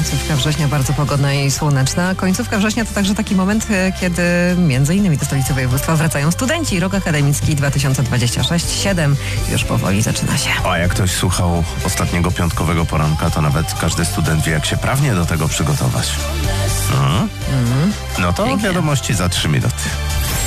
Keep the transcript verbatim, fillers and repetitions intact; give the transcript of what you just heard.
Końcówka września bardzo pogodna i słoneczna. Końcówka września to także taki moment, kiedy między innymi do stolicy województwa wracają studenci. Rok akademicki dwa tysiące dwudziesty szósty siedem już powoli zaczyna się. A jak ktoś słuchał ostatniego piątkowego poranka, to nawet każdy student wie, jak się prawnie do tego przygotować. Mhm. Mhm. No to Pięknie. wiadomości za trzy minuty.